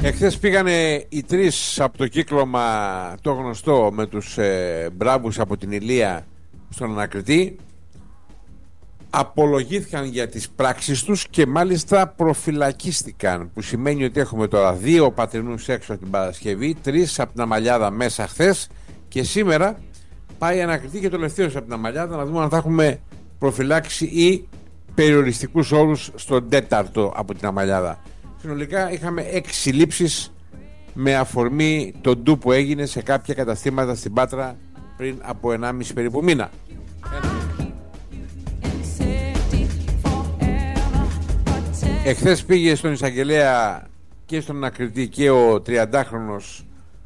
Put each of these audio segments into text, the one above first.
Εχθές πήγανε οι τρεις από το κύκλωμα το γνωστό με τους μπράβους από την Ηλία στον ανακριτή. Απολογήθηκαν για τις πράξεις τους και μάλιστα προφυλακίστηκαν, που σημαίνει ότι έχουμε τώρα 2 πατρινούς έξω από την Παρασκευή, 3 από την Αμαλιάδα μέσα χθες, και σήμερα πάει ανακριτή και το τελευταίος από την Αμαλιάδα, να δούμε αν θα έχουμε προφυλάξει ή περιοριστικούς όρους στον 4ο από την Αμαλιάδα. Συνολικά είχαμε 6 λήψεις με αφορμή το ντου που έγινε σε κάποια καταστήματα στην Πάτρα πριν από 1,5 περίπου μήνα. Εχθές πήγε στον εισαγγελέα και στον ανακριτή και ο 30χρονος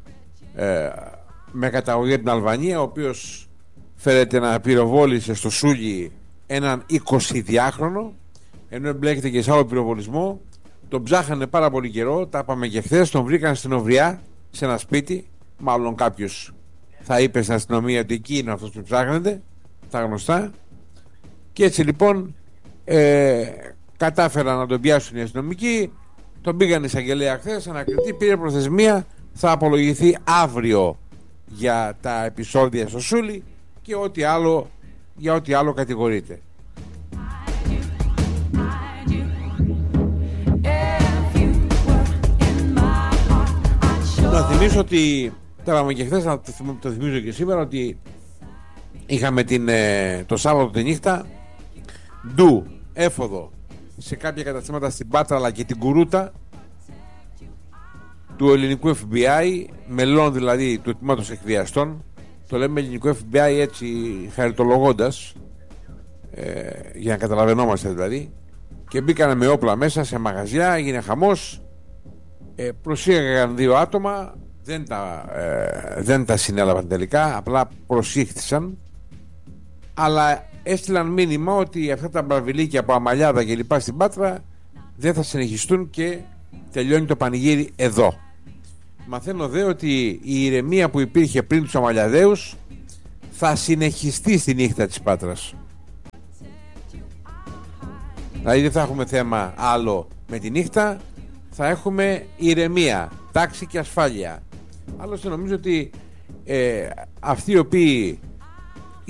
με καταγωγή από την Αλβανία, ο οποίος φέρεται να πυροβόλησε στο Σούλι έναν 22χρονο, ενώ εμπλέκεται και σε άλλο πυροβολισμό. Τον ψάχανε πάρα πολύ καιρό, τα είπαμε και χθες. Τον βρήκαν στην Οβριά σε ένα σπίτι. Μάλλον κάποιος θα είπε στην αστυνομία ότι εκεί είναι αυτός που ψάχνεται, τα γνωστά. Και έτσι λοιπόν κατάφεραν να τον πιάσουν οι αστυνομικοί. Τον πήγαν εισαγγελέα χθες, ανακριτή, πήρε προθεσμία. Θα απολογηθεί αύριο για τα επεισόδια στο Σούλι και για ό,τι άλλο κατηγορείται. Να θυμίσω ότι τώρα και χθες, να το θυμίζω και σήμερα, ότι είχαμε το Σάββατο τη νύχτα ντου έφοδο σε κάποια καταστήματα στην Πάτρα αλλά και την Κουρούτα του ελληνικού FBI, μελών δηλαδή του τμήματος εκβιαστών. Το λέμε ελληνικό FBI έτσι χαριτολογώντας, για να καταλαβαίνόμαστε δηλαδή. Και μπήκανε με όπλα μέσα σε μαγαζιά, έγινε χαμός. Προσήγαγαν 2 άτομα, δεν τα συνέλαβαν τελικά, απλά προσήχθησαν, αλλά έστειλαν μήνυμα ότι αυτά τα μπραβιλίκια από Αμαλιάδα και λοιπά στην Πάτρα δεν θα συνεχιστούν και τελειώνει το πανηγύρι εδώ. Μαθαίνω δε ότι η ηρεμία που υπήρχε πριν τους Αμαλιαδαίους θα συνεχιστεί στη νύχτα της Πάτρας. Δηλαδή δεν θα έχουμε θέμα άλλο με τη νύχτα, θα έχουμε ηρεμία, τάξη και ασφάλεια. Άλλωστε νομίζω ότι αυτοί οι οποίοι